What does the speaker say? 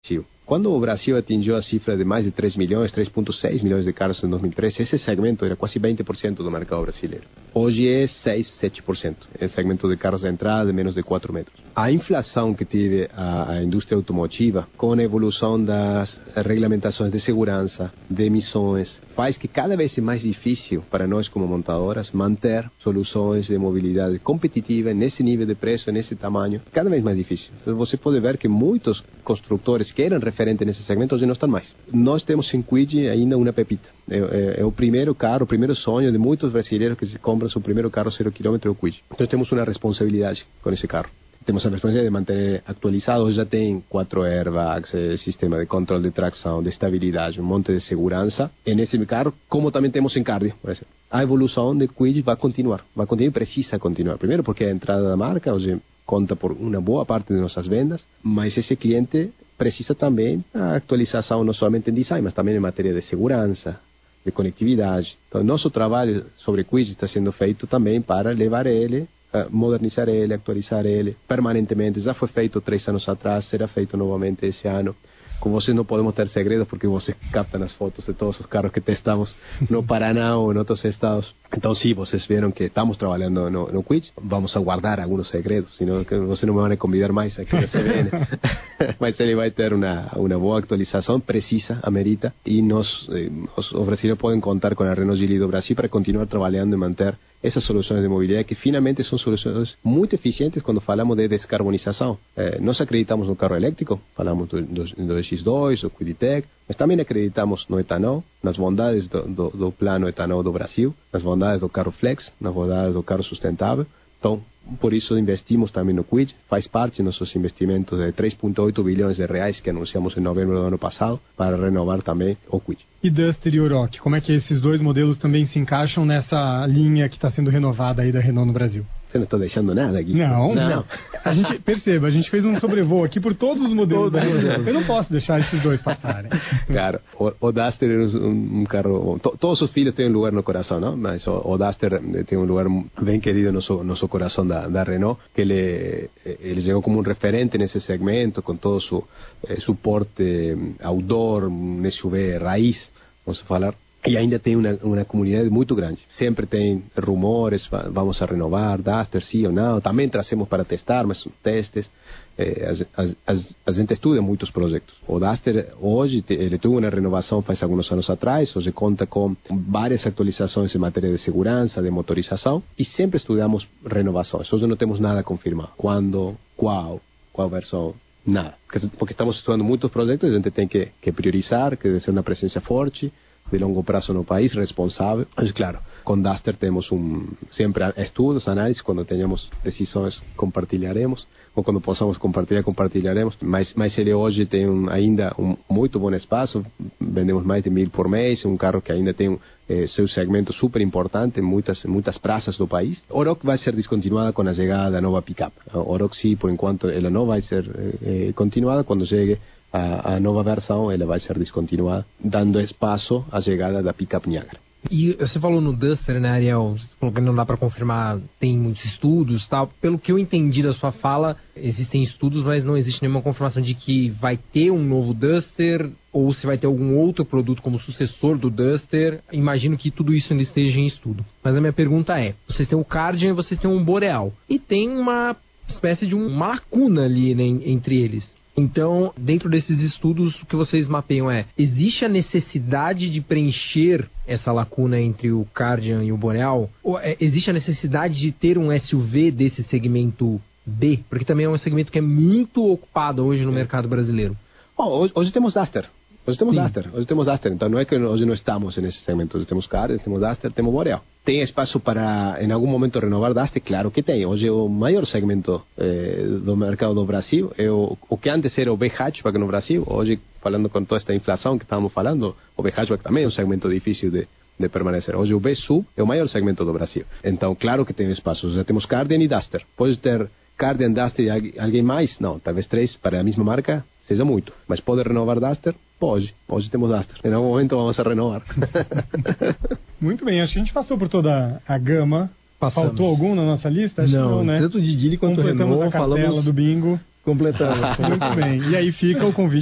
Quando o Brasil atingiu a cifra de mais de 3 milhões, 3,6 milhões de carros em 2013, esse segmento era quase 20% do mercado brasileiro. Hoje é 6, 7%. É segmento de carros de entrada de menos de 4 metros. A inflação que teve a indústria automotiva, com a evolução das regulamentações de segurança, de emissões, faz que cada vez é mais difícil para nós como montadoras manter soluções de mobilidade competitiva nesse nível de preço, nesse tamanho, cada vez mais difícil. Então você pode ver que muitos construtores que eram referentes nesse segmento hoje não estão mais. Nós temos em Kwid ainda uma pepita. É o primeiro carro, o primeiro sonho de muitos brasileiros que se compram seu primeiro carro 0 km Kwid. Então temos uma responsabilidade com esse carro. Temos a responsabilidade de manter atualizado. Hoje já tem 4 airbags, sistema de controle de tração, de estabilidade, um monte de segurança. E nesse carro, como também temos em Cardi, por exemplo. A evolução de Kwid vai continuar e precisa continuar. Primeiro porque a entrada da marca hoje conta por uma boa parte de nossas vendas, mas esse cliente precisa também a atualização não somente em design, mas também em matéria de segurança, de conectividade. Então, nosso trabalho sobre Kwid está sendo feito também para levar ele, modernizar ele, atualizar ele permanentemente. Já foi feito 3 anos atrás, será feito novamente esse ano. Com vocês não podemos ter segredos porque vocês captam as fotos de todos os carros que testamos no Paraná ou em outros estados. Então, sim, vocês viram que estamos trabalhando no Kwid. Vamos a guardar alguns segredos, senão que vocês não me vão convidar mais aqui na CBN. Mas ele vai ter uma boa atualização, precisa, amerita. E os brasileiros podem contar com a Renault Geely do Brasil para continuar trabalhando e manter essas soluções de mobilidade que finalmente são soluções muito eficientes quando falamos de descarbonização. Nós acreditamos no carro elétrico, falamos do X2, do Kwid-Tech, mas também acreditamos no etanol, nas bondades do plano etanol do Brasil, nas bondades do carro flex, nas bondades do carro sustentável. Então, por isso investimos também no Kwid, faz parte de nossos investimentos de 3,8 bilhões de reais que anunciamos em novembro do ano passado para renovar também o Kwid. E Duster e Oroch, como é que esses dois modelos também se encaixam nessa linha que está sendo renovada aí da Renault no Brasil? Você não está deixando nada aqui? Não. A gente fez um sobrevoo aqui por todos os modelos. Eu não posso deixar esses dois passarem. Claro, o Duster é um carro... Todos os filhos têm um lugar no coração, não? Mas o Duster tem um lugar bem querido no nosso coração da Renault, que ele chegou como um referente nesse segmento, com todo o seu suporte outdoor, um SUV raiz, vamos falar. E ainda tem uma comunidade muito grande. Sempre tem rumores, vamos a renovar, Duster, sim ou não. Também trazemos para testar, mas são testes. A gente estuda muitos projetos. O Duster, hoje, ele teve uma renovação faz alguns anos atrás. Hoje conta com várias atualizações em matéria de segurança, de motorização. E sempre estudamos renovações. Hoje não temos nada confirmado. Quando, qual versão, nada. Porque estamos estudando muitos projetos, a gente tem que priorizar, que deve ser uma presença forte, de longo prazo no país, responsável. Mas, claro, com Duster temos sempre estudos, análises, quando tenhamos decisões compartilharemos, ou quando possamos compartilharemos, mas ele hoje tem ainda um muito bom espaço, vendemos mais de 1.000 por mês, um carro que ainda tem seu segmento super importante em muitas praças do país. Oroch vai ser descontinuada com a chegada da nova pick-up. Oroch, sim, por enquanto, ela não vai ser continuada. Quando chegue a nova versão, ela vai ser descontinuada, dando espaço à chegada da pick-up Niagara. E você falou no Duster, né, Ariel? Você falou que não dá para confirmar, tem muitos estudos e tal. Pelo que eu entendi da sua fala, existem estudos, mas não existe nenhuma confirmação de que vai ter um novo Duster ou se vai ter algum outro produto como sucessor do Duster. Imagino que tudo isso ainda esteja em estudo. Mas a minha pergunta é, vocês têm o Kardian e vocês têm um Boreal. E tem uma espécie de uma lacuna ali, né, entre eles. Então, dentro desses estudos, o que vocês mapeiam existe a necessidade de preencher essa lacuna entre o Kardian e o Boreal? Ou existe a necessidade de ter um SUV desse segmento B? Porque também é um segmento que é muito ocupado hoje no mercado brasileiro. Hoje temos Duster. Hoje temos Duster, então não é que hoje não estamos nesse segmento. Hoje temos Kardian, temos Duster, temos Boreal. Tem espaço para, em algum momento, renovar Duster? Claro que tem. Hoje é o maior segmento do mercado do Brasil. O que antes era o B-Hatchback no Brasil, hoje, falando com toda esta inflação que estamos falando, o B-Hatchback também é um segmento difícil de permanecer. Hoje o B-Sub é o maior segmento do Brasil. Então, claro que tem espaço. Já temos Kardian e Duster. Pode ter Kardian, Duster e alguém mais? Não, talvez 3 para a mesma marca seja muito. Mas pode renovar Duster? Pode. Hoje temos Duster. Em algum momento vamos a renovar. Muito bem, acho que a gente passou por toda a gama. Passamos. Faltou algum na nossa lista? Acho não, que não, né? Tanto de Geely quanto Completamos Renault, a cartela do bingo. Completamente. Muito bem. E aí fica o convite